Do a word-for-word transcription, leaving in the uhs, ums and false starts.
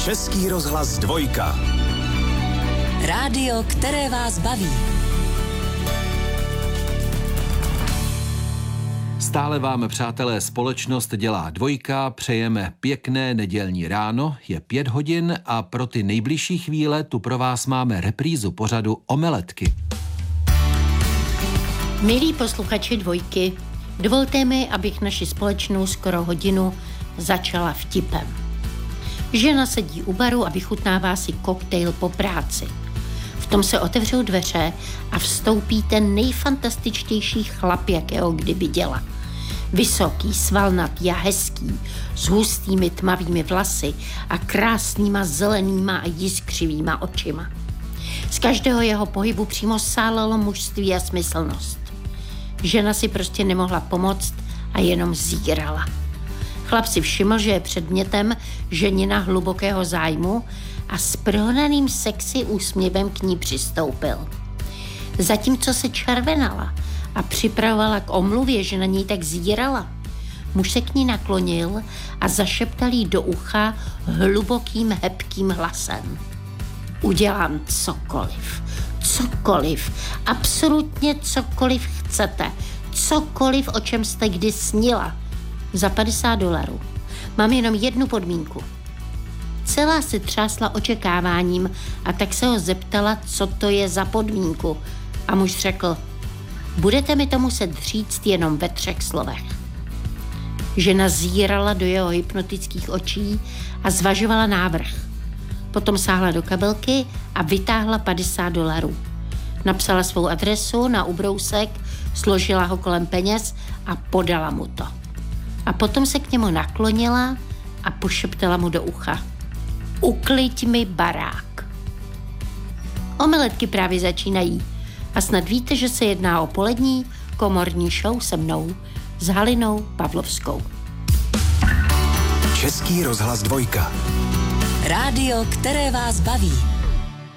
Český rozhlas dvojka. Rádio, které vás baví. Stále vám, přátelé, společnost dělá dvojka, přejeme pěkné nedělní ráno, je pět hodin a pro ty nejbližší chvíle tu pro vás máme reprízu pořadu Omeletky. Milí posluchači dvojky, dovolte mi, abych naši společnou skoro hodinu začala vtipem. Žena sedí u baru a vychutnává si koktejl po práci. V tom se otevřou dveře a vstoupí ten nejfantastičtější chlap, jakého kdy viděla. Vysoký, svalnatý a hezký, s hustými tmavými vlasy a krásnýma zelenýma a jiskřivýma očima. Z každého jeho pohybu přímo sálelo mužství a smyslnost. Žena si prostě nemohla pomoct a jenom zírala. Chlap si všiml, že je předmětem ženina hlubokého zájmu a s prohnaným sexy úsměvem k ní přistoupil. Zatímco se červenala a připravovala k omluvě, že na něj tak zírala, muž se k ní naklonil a zašeptal jí do ucha hlubokým, hebkým hlasem. Udělám cokoliv, cokoliv, absolutně cokoliv chcete, cokoliv, o čem jste kdy snila, za padesát dolarů. Mám jenom jednu podmínku. Celá se třásla očekáváním a tak se ho zeptala, co to je za podmínku. A muž řekl, budete mi to muset říct jenom ve třech slovech. Žena zírala do jeho hypnotických očí a zvažovala návrh. Potom sáhla do kabelky a vytáhla padesát dolarů. Napsala svou adresu na ubrousek, složila ho kolem peněz a podala mu to. A potom se k němu naklonila a pošeptala mu do ucha. Ukliď mi barák. Omeletky právě začínají a snad víte, že se jedná o polední komorní show se mnou, s Halinou Pavlovskou. Český rozhlas dvojka. Rádio, které vás baví.